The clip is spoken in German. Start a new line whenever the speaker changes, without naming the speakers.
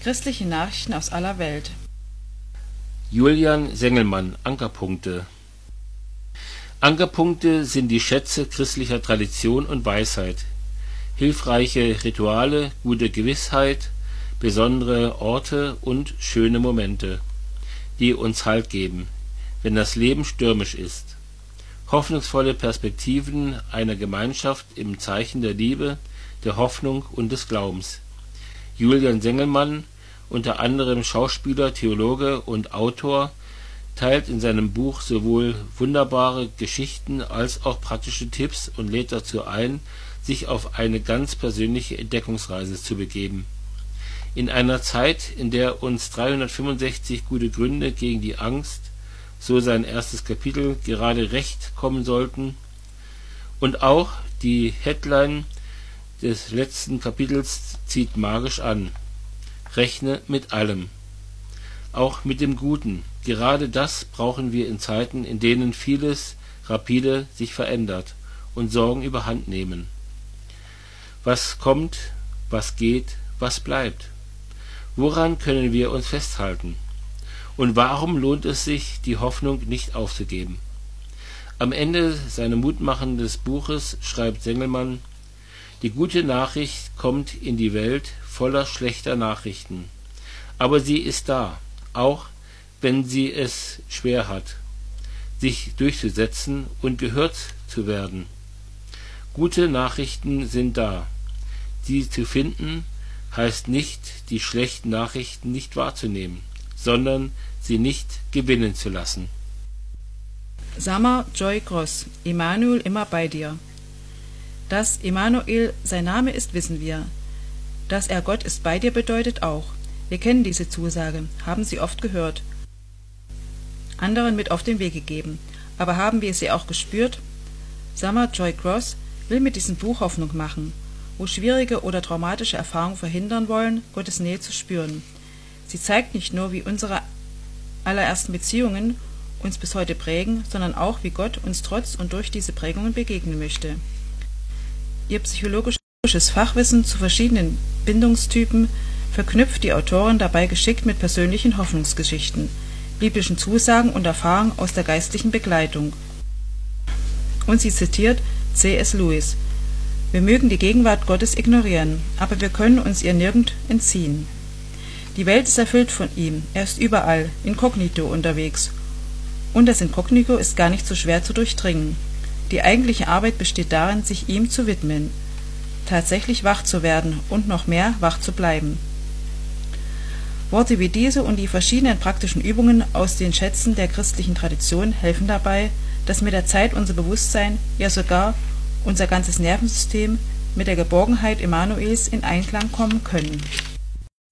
Christliche Nachrichten aus aller Welt.
Julian Sengelmann, Ankerpunkte. Ankerpunkte sind die Schätze christlicher Tradition und Weisheit, hilfreiche Rituale, gute Gewissheit, besondere Orte und schöne Momente, die uns Halt geben, wenn das Leben stürmisch ist. Hoffnungsvolle Perspektiven einer Gemeinschaft im Zeichen der Liebe, der Hoffnung und des Glaubens. Julian Sengelmann, unter anderem Schauspieler, Theologe und Autor, teilt in seinem Buch sowohl wunderbare Geschichten als auch praktische Tipps und lädt dazu ein, sich auf eine ganz persönliche Entdeckungsreise zu begeben. In einer Zeit, in der uns 365 gute Gründe gegen die Angst, so sein erstes Kapitel, gerade recht kommen sollten, und auch die Headline des letzten Kapitels zieht magisch an: Rechne mit allem, auch mit dem Guten. Gerade das brauchen wir in Zeiten, in denen vieles rapide sich verändert und Sorgen überhand nehmen. Was kommt, was geht, was bleibt? Woran können wir uns festhalten? Und warum lohnt es sich, die Hoffnung nicht aufzugeben? Am Ende seines mutmachenden Buches schreibt Sengelmann: Die gute Nachricht kommt in die Welt voller schlechter Nachrichten. Aber sie ist da, auch wenn sie es schwer hat, sich durchzusetzen und gehört zu werden. Gute Nachrichten sind da. Sie zu finden heißt nicht, die schlechten Nachrichten nicht wahrzunehmen, sondern sie nicht gewinnen zu lassen.
Summer Joy Gross, Immanuel immer bei dir. Dass Immanuel sein Name ist, wissen wir. Dass er Gott ist bei dir bedeutet auch. Wir kennen diese Zusage, haben sie oft gehört, anderen mit auf den Weg gegeben. Aber haben wir sie auch gespürt? Summer Joy Gross will mit diesem Buch Hoffnung machen, wo schwierige oder traumatische Erfahrungen verhindern wollen, Gottes Nähe zu spüren. Sie zeigt nicht nur, wie unsere allerersten Beziehungen uns bis heute prägen, sondern auch, wie Gott uns trotz und durch diese Prägungen begegnen möchte. Ihr psychologisches Fachwissen zu verschiedenen Bindungstypen verknüpft die Autorin dabei geschickt mit persönlichen Hoffnungsgeschichten, biblischen Zusagen und Erfahrungen aus der geistlichen Begleitung. Und sie zitiert C.S. Lewis: Wir mögen die Gegenwart Gottes ignorieren, aber wir können uns ihr nirgend entziehen. Die Welt ist erfüllt von ihm, er ist überall, inkognito unterwegs. Und das Inkognito ist gar nicht so schwer zu durchdringen. Die eigentliche Arbeit besteht darin, sich ihm zu widmen, tatsächlich wach zu werden und noch mehr wach zu bleiben. Worte wie diese und die verschiedenen praktischen Übungen aus den Schätzen der christlichen Tradition helfen dabei, dass mit der Zeit unser Bewusstsein, ja sogar unser ganzes Nervensystem mit der Geborgenheit Immanuels in Einklang kommen können.